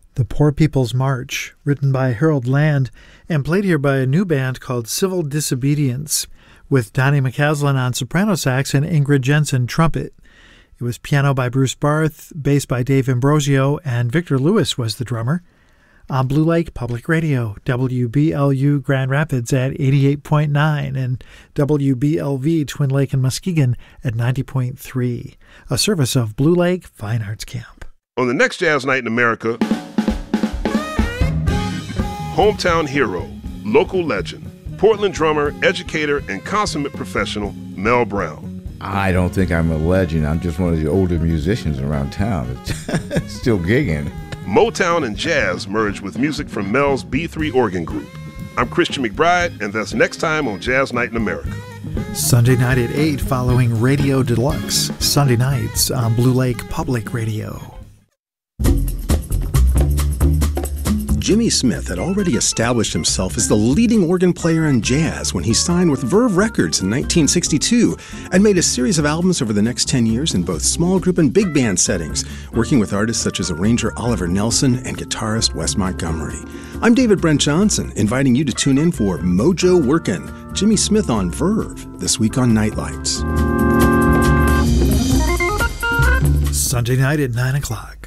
The Poor People's March, written by Harold Land and played here by a new band called Civil Disobedience, with Donnie McCaslin on soprano sax and Ingrid Jensen trumpet. It was piano by Bruce Barth, bass by Dave Ambrosio, and Victor Lewis was the drummer. On Blue Lake Public Radio, WBLU Grand Rapids at 88.9 and WBLV Twin Lake and Muskegon at 90.3, a service of Blue Lake Fine Arts Camp. On the next Jazz Night in America, hometown hero, local legend, Portland drummer, educator, and consummate professional, Mel Brown. I don't think I'm a legend. I'm just one of the older musicians around town. Still gigging. Motown and jazz merge with music from Mel's B3 Organ Group. I'm Christian McBride, and that's next time on Jazz Night in America. Sunday night at 8 following Radio Deluxe. Sunday nights on Blue Lake Public Radio. Jimmy Smith had already established himself as the leading organ player in jazz when he signed with Verve Records in 1962 and made a series of albums over the next 10 years in both small group and big band settings, working with artists such as arranger Oliver Nelson and guitarist Wes Montgomery. I'm David Brent Johnson, inviting you to tune in for Mojo Workin', Jimmy Smith on Verve, this week on Nightlights. Sunday night at 9 o'clock.